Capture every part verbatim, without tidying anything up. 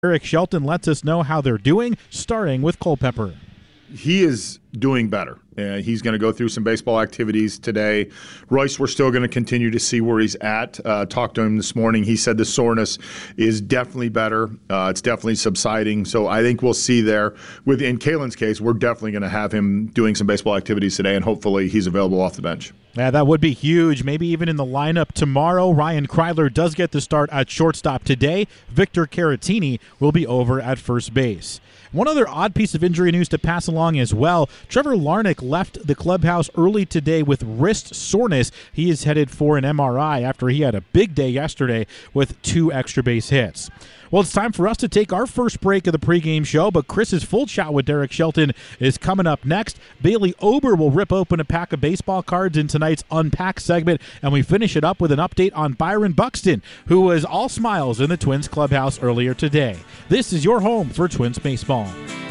Derek Shelton lets us know how they're doing, starting with Culpepper. He is doing better. Uh, he's going to go through some baseball activities today. Royce, we're still going to continue to see where he's at. Uh, talked to him this morning. He said the soreness is definitely better. Uh, it's definitely subsiding. So I think we'll see there. With in Kalen's case, we're definitely going to have him doing some baseball activities today, and hopefully he's available off the bench. Yeah, that would be huge. Maybe even in the lineup tomorrow. Ryan Kryler does get the start at shortstop today. Victor Caratini will be over at first base. One other odd piece of injury news to pass along as well. Trevor Larnach left the clubhouse early today with wrist soreness. He is headed for an M R I after he had a big day yesterday with two extra base hits. Well, it's time for us to take our first break of the pregame show, but Chris's full chat with Derek Shelton is coming up next. Bailey Ober will rip open a pack of baseball cards in tonight's Unpack segment, and we finish it up with an update on Byron Buxton, who was all smiles in the Twins clubhouse earlier today. This is your home for Twins baseball.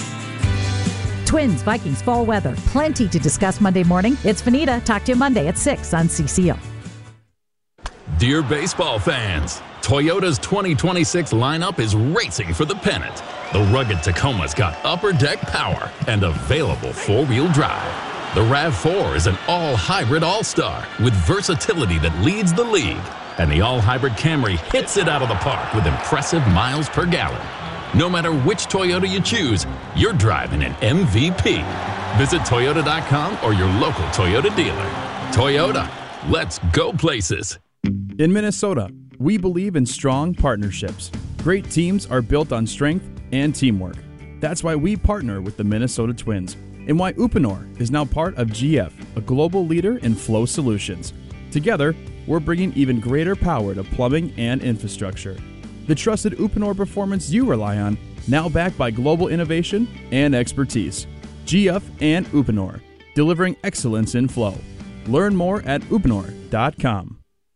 Twins, Vikings, fall weather. Plenty to discuss Monday morning. It's Vanita. Talk to you Monday at six on C C O. Dear baseball fans, Toyota's twenty twenty-six lineup is racing for the pennant. The rugged Tacoma's got upper deck power and available four-wheel drive. The RAV four is an all-hybrid all-star with versatility that leads the league. And the all-hybrid Camry hits it out of the park with impressive miles per gallon. No matter which Toyota you choose, you're driving an M V P. Visit Toyota dot com or your local Toyota dealer. Toyota, let's go places. In Minnesota, we believe in strong partnerships. Great teams are built on strength and teamwork. That's why we partner with the Minnesota Twins, and why Uponor is now part of G F, a global leader in flow solutions. Together, we're bringing even greater power to plumbing and infrastructure. The trusted Uponor performance you rely on, now backed by global innovation and expertise. G F and Uponor, delivering excellence in flow. Learn more at uponor dot com.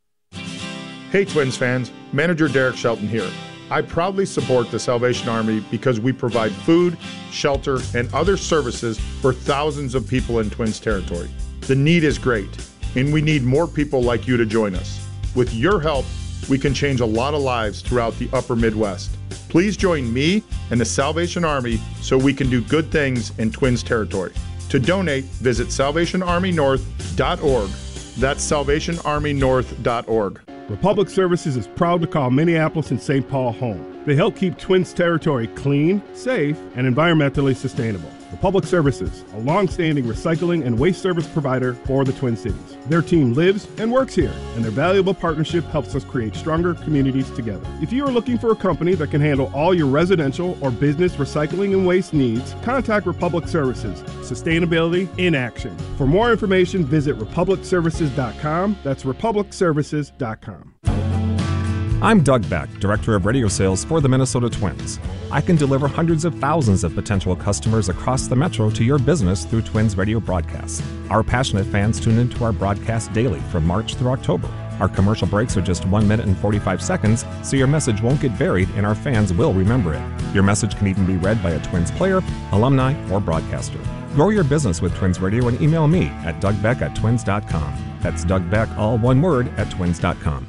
Hey Twins fans, Manager Derek Shelton here. I proudly support the Salvation Army because we provide food, shelter, and other services for thousands of people in Twins territory. The need is great, and we need more people like you to join us. With your help, we can change a lot of lives throughout the upper Midwest. Please join me and the Salvation Army so we can do good things in Twins territory. To donate, visit salvation army north dot org. That's salvation army north dot org. Republic Services is proud to call Minneapolis and Saint Paul home. They help keep Twins territory clean, safe, and environmentally sustainable. Republic Services, a long-standing recycling and waste service provider for the Twin Cities. Their team lives and works here, and their valuable partnership helps us create stronger communities together. If you are looking for a company that can handle all your residential or business recycling and waste needs, contact Republic Services. Sustainability in action. For more information, visit republic services dot com. That's republic services dot com. I'm Doug Beck, Director of Radio Sales for the Minnesota Twins. I can deliver hundreds of thousands of potential customers across the metro to your business through Twins radio broadcasts. Our passionate fans tune into our broadcast daily from March through October. Our commercial breaks are just one minute and forty-five seconds, so your message won't get buried and our fans will remember it. Your message can even be read by a Twins player, alumni, or broadcaster. Grow your business with Twins Radio and email me at doug beck at twins dot com. That's Doug Beck, all one word, at twins dot com.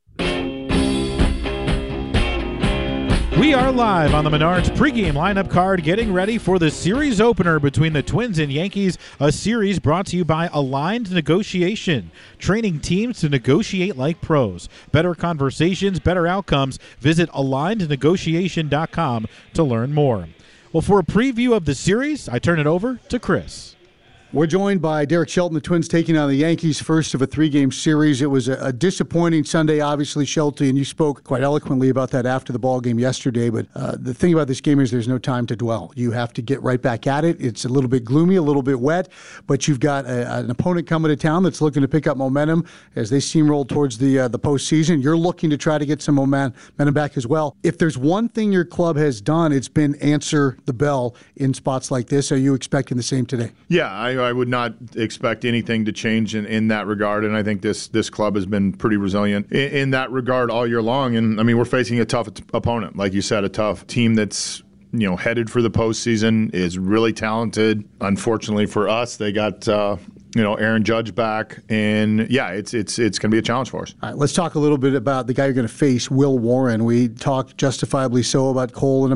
We are live on the Menards pregame lineup card, getting ready for the series opener between the Twins and Yankees, a series brought to you by Aligned Negotiation, training teams to negotiate like pros. Better conversations, better outcomes. Visit aligned negotiation dot com to learn more. Well, for a preview of the series, I turn it over to Chris. We're joined by Derek Shelton, the Twins taking on the Yankees, first of a three-game series. It was a, a disappointing Sunday, obviously, Shelton, and you spoke quite eloquently about that after the ball game yesterday. But uh, the thing about this game is there's no time to dwell. You have to get right back at it. It's a little bit gloomy, a little bit wet, but you've got a, an opponent coming to town that's looking to pick up momentum as they steamroll towards the uh, the postseason. You're looking to try to get some momentum back as well. If there's one thing your club has done, it's been answer the bell in spots like this. Are you expecting the same today? Yeah, I I would not expect anything to change in, in that regard, and I think this this club has been pretty resilient in, in that regard all year long. And I mean, we're facing a tough t- opponent, like you said, a tough team that's you know headed for the postseason, is really talented. Unfortunately for us, they got uh, you know Aaron Judge back, and yeah, it's it's it's going to be a challenge for us. All right, let's talk a little bit about the guy you're going to face, Will Warren. We talked justifiably so about Cole and